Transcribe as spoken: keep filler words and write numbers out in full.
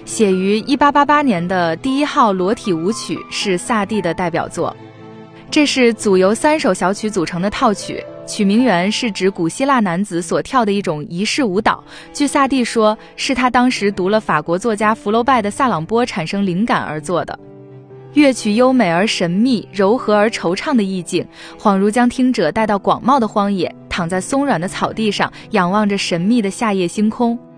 写于一八八八年的第一号裸体舞曲是萨蒂的代表作。这是组由三首小曲组成的套曲，曲名源是指古希腊男子所跳的一种仪式舞蹈，据萨蒂说，是他当时读了法国作家福楼拜的《萨朗波》产生灵感而做的。乐曲优美而神秘，柔和而惆怅的意境，恍如将听者带到广袤的荒野，躺在松软的草地上，仰望着神秘的夏夜星空。